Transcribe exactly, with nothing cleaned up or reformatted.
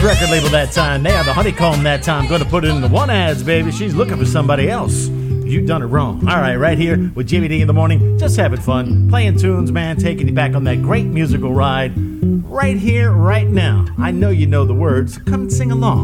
record label that time. They are the Honeycomb that time. Going to put it in the one ads, baby. She's looking for somebody else. You done it wrong. All right, right here with Jimmy D in the morning. Just having fun. Playing tunes, man. Taking you back on that great musical ride. Right here, right now. I know you know the words. Come and sing along.